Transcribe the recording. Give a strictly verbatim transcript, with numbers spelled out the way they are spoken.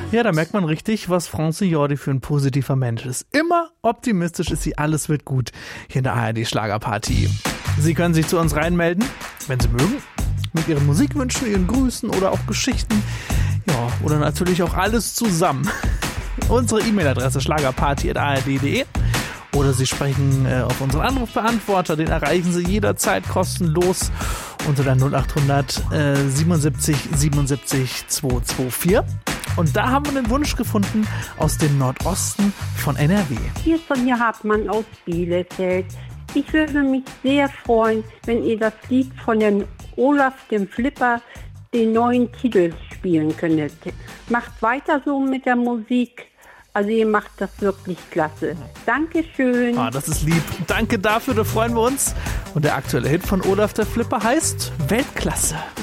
Ja, da merkt man richtig, was Franzi Jordi für ein positiver Mensch ist. Immer optimistisch ist sie, alles wird gut hier in der A R D Schlagerparty. Sie können sich zu uns reinmelden, wenn Sie mögen, mit Ihren Musikwünschen, Ihren Grüßen oder auch Geschichten. Ja, oder natürlich auch alles zusammen. Unsere E-Mail-Adresse schlagerparty at a r d punkt d e oder Sie sprechen äh, auf unseren Anrufbeantworter, den erreichen Sie jederzeit kostenlos unter der null acht hundert äh, siebenundsiebzig siebenundsiebzig zweihundertvierundzwanzig. Und da haben wir einen Wunsch gefunden aus dem Nordosten von N R W. Hier ist Sonja Hartmann aus Bielefeld. Ich würde mich sehr freuen, wenn ihr das Lied von dem Olaf, dem Flipper, den neuen Titel spielen könntet. Macht weiter so mit der Musik. Also ihr macht das wirklich klasse. Dankeschön. Ah, das ist lieb. Danke dafür, da freuen wir uns. Und der aktuelle Hit von Olaf, der Flipper heißt Weltklasse.